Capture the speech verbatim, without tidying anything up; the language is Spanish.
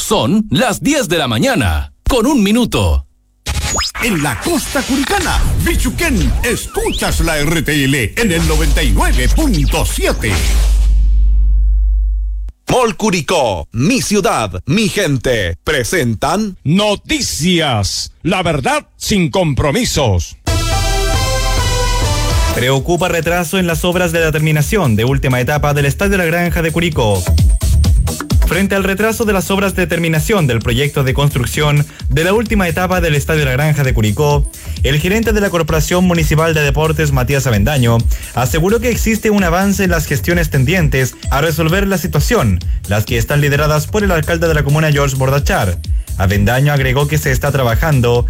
Son las diez de la mañana, con un minuto. En la costa curicana, Bichuquén, escuchas la R T L en el noventa y nueve punto siete. Mall Curicó, mi ciudad, mi gente, presentan Noticias, la verdad sin compromisos. Preocupa retraso en las obras de la terminación de última etapa del Estadio La Granja de Curicó. Frente al retraso de las obras de terminación del proyecto de construcción de la última etapa del Estadio La Granja de Curicó, el gerente de la Corporación Municipal de Deportes, Matías Avendaño, aseguró que existe un avance en las gestiones tendientes a resolver la situación, las que están lideradas por el alcalde de la comuna, George Bordachar. Avendaño agregó que se está trabajando